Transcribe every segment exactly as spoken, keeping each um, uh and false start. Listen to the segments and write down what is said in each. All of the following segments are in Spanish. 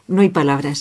no hay palabras.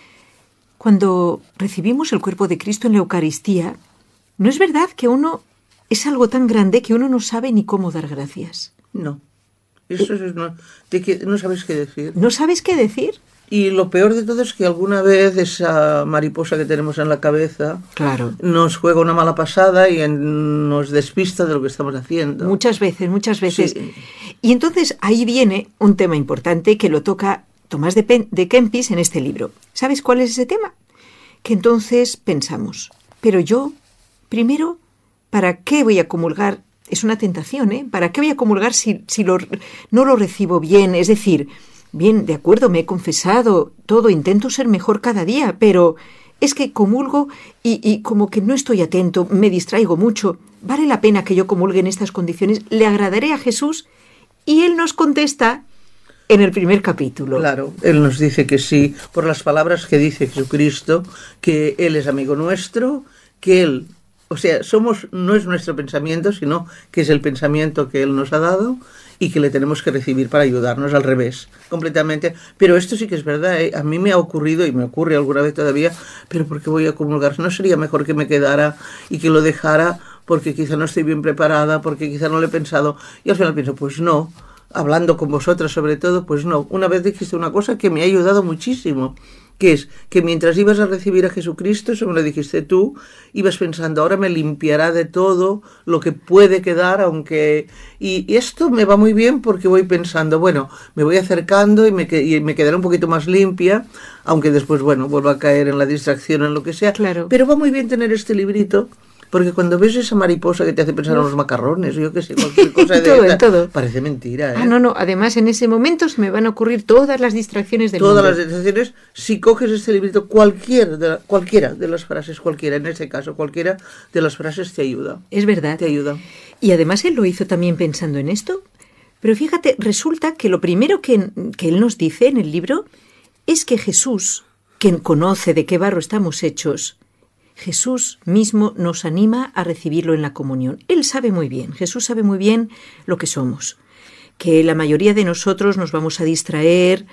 Cuando recibimos el cuerpo de Cristo en la Eucaristía, ¿no es verdad que uno es algo tan grande que uno no sabe ni cómo dar gracias? No, eso es, no, de que no sabes qué decir. ¿No sabes qué decir? Y lo peor de todo es que alguna vez esa mariposa que tenemos en la cabeza, claro, nos juega una mala pasada y en, nos despista de lo que estamos haciendo. Muchas veces, muchas veces. Sí. Y entonces ahí viene un tema importante que lo toca Tomás de, Pen- de Kempis en este libro. ¿Sabes cuál es ese tema? Que entonces pensamos, pero yo, primero, ¿para qué voy a comulgar? Es una tentación, ¿eh? ¿Para qué voy a comulgar si, si lo, no lo recibo bien? Es decir, bien, de acuerdo, me he confesado, todo, intento ser mejor cada día, pero es que comulgo y, y como que no estoy atento, me distraigo mucho. ¿Vale la pena que yo comulgue en estas condiciones? ¿Le agradaré a Jesús? Y él nos contesta en el primer capítulo. Claro, él nos dice que sí, por las palabras que dice Jesucristo, que él es amigo nuestro, que él, o sea, somos, no es nuestro pensamiento, sino que es el pensamiento que él nos ha dado y que le tenemos que recibir para ayudarnos, al revés, completamente. Pero esto sí que es verdad, ¿eh? A mí me ha ocurrido y me ocurre alguna vez todavía, pero ¿por qué voy a comulgar? ¿No sería mejor que me quedara y que lo dejara porque quizá no estoy bien preparada, porque quizá no lo he pensado? Y al final pienso, pues no, hablando con vosotras sobre todo, pues no. Una vez dijiste una cosa que me ha ayudado muchísimo, que es que mientras ibas a recibir a Jesucristo, eso me lo dijiste tú, ibas pensando, ahora me limpiará de todo lo que puede quedar, aunque... Y, y esto me va muy bien porque voy pensando, bueno, me voy acercando y me, y me quedaré un poquito más limpia, aunque después, bueno, vuelvo a caer en la distracción, en lo que sea. Claro. Pero va muy bien tener este librito, porque cuando ves esa mariposa que te hace pensar en los macarrones, yo qué sé, cualquier cosa de todo, esta, todo. parece mentira, ¿eh? Ah, no, no, además en ese momento se me van a ocurrir todas las distracciones del Todas mundo. las distracciones, si coges este librito, cualquier de la, cualquiera de las frases, cualquiera, en este caso, cualquiera de las frases te ayuda. Es verdad. Te ayuda. Y además él lo hizo también pensando en esto. Pero fíjate, resulta que lo primero que, que él nos dice en el libro es que Jesús, quien conoce de qué barro estamos hechos, Jesús mismo nos anima a recibirlo en la comunión. Él sabe muy bien, Jesús sabe muy bien lo que somos, que la mayoría de nosotros nos vamos a distraer,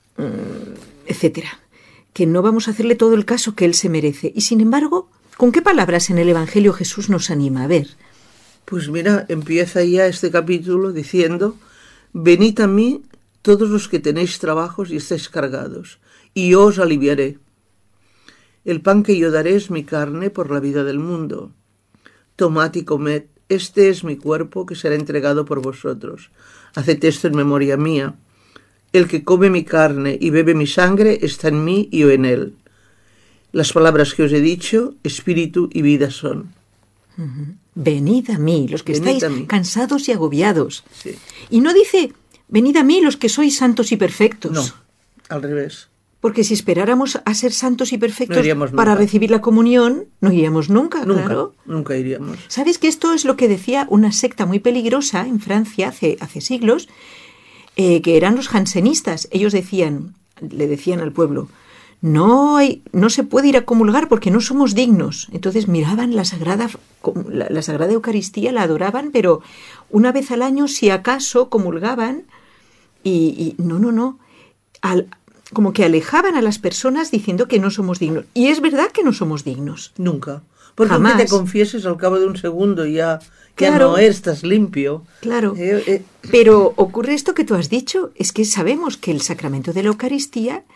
etcétera, que no vamos a hacerle todo el caso que él se merece. Y sin embargo, ¿con qué palabras en el Evangelio Jesús nos anima? A ver. Pues mira, empieza ya este capítulo diciendo, venid a mí todos los que tenéis trabajos y estáis cargados, y yo os aliviaré. El pan que yo daré es mi carne por la vida del mundo. Tomad y comed, este es mi cuerpo que será entregado por vosotros. Haced esto en memoria mía. El que come mi carne y bebe mi sangre está en mí y yo en él. Las palabras que os he dicho, espíritu y vida son. Uh-huh. Venid a mí, los que venid estáis cansados y agobiados. Sí. Y no dice, venid a mí los que sois santos y perfectos. No, al revés. Porque si esperáramos a ser santos y perfectos no para recibir la comunión, no iríamos nunca, nunca, claro. Nunca iríamos. ¿Sabes que esto es lo que decía una secta muy peligrosa en Francia hace, hace siglos, eh, que eran los jansenistas? Ellos decían, le decían al pueblo, no, hay, no se puede ir a comulgar porque no somos dignos. Entonces miraban la Sagrada, la, la Sagrada Eucaristía, la adoraban, pero una vez al año, si acaso, comulgaban y, y no, no, no, al... como que alejaban a las personas diciendo que no somos dignos. Y es verdad que no somos dignos. Nunca. Porque jamás. aunque te confieses al cabo de un segundo ya, ya claro, no estás limpio. Claro. Eh, eh. Pero ocurre esto que tú has dicho, es que sabemos que el sacramento de la Eucaristía,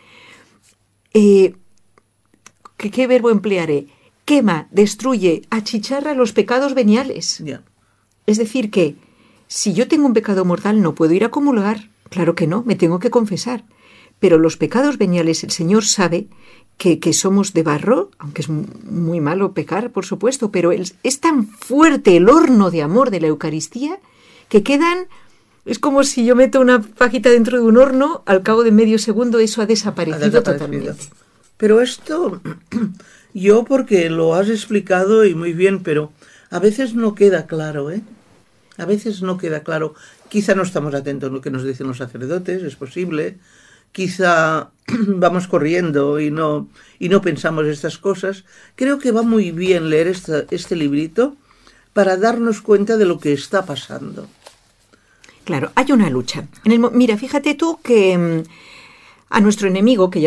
eh, ¿qué, ¿qué verbo emplearé? Quema, destruye, achicharra los pecados veniales. Yeah. Es decir que, si yo tengo un pecado mortal no puedo ir a comulgar. Claro que no, me tengo que confesar. Pero los pecados veniales, el Señor sabe que, que somos de barro, aunque es muy malo pecar, por supuesto, pero es, es tan fuerte el horno de amor de la Eucaristía que quedan, es como si yo meto una pajita dentro de un horno, al cabo de medio segundo eso ha desaparecido, ha desaparecido. totalmente. Pero esto, yo porque lo has explicado y muy bien, pero a veces no queda claro, ¿eh? A veces no queda claro. Quizá no estamos atentos a lo que nos dicen los sacerdotes, es posible. Quizá vamos corriendo y no, y no pensamos estas cosas. Creo que va muy bien leer esta, este librito para darnos cuenta de lo que está pasando. Claro, hay una lucha. En el, mira, fíjate tú que um, a nuestro enemigo, que ya